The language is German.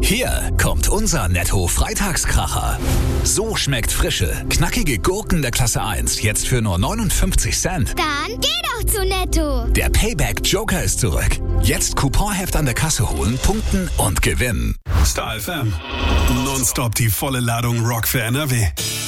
Hier kommt unser Netto-Freitagskracher. So schmeckt frische, knackige Gurken der Klasse 1 jetzt für nur 59 Cent. Dann geh doch zu Netto. Der Payback-Joker ist zurück. Jetzt Couponheft an der Kasse holen, punkten und gewinnen. Star FM. Nonstop die volle Ladung Rock für NRW.